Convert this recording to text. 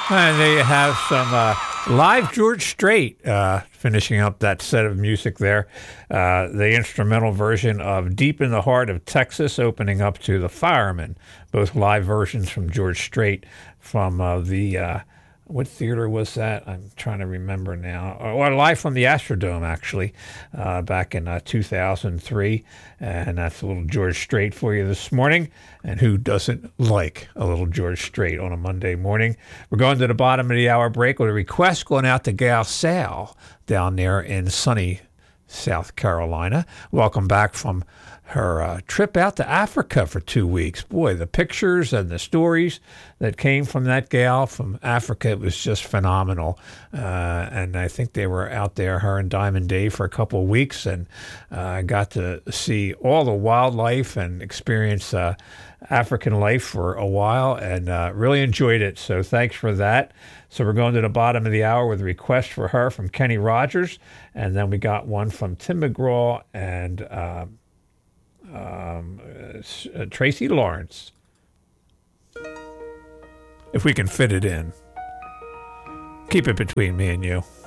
And they have some live George Strait finishing up that set of music there. The instrumental version of Deep in the Heart of Texas opening up to The Firemen, both live versions from George Strait from what theater was that? I'm trying to remember now. Or live from the Astrodome, actually, back in 2003. And that's a little George Strait for you this morning. And who doesn't like a little George Strait on a Monday morning? We're going to the bottom of the hour break with a request going out to Gail Sal down there in sunny South Carolina. Welcome back from her trip out to Africa for 2 weeks. Boy, the pictures and the stories that came from that gal from Africa, it was just phenomenal. And I think they were out there, her and Diamond Dave, for a couple of weeks, and got to see all the wildlife and experience African life for a while, and really enjoyed it. So thanks for that. So we're going to the bottom of the hour with a request for her from Kenny Rogers, and then we got one from Tim McGraw and Tracy Lawrence, if we can fit it in. Keep it between me and you.